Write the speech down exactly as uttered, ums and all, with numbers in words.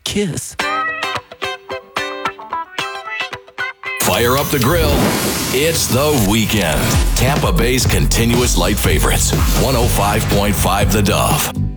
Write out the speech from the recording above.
kiss. Fire up the grill. It's the weekend. Tampa Bay's continuous light favorites. one oh five point five The Dove.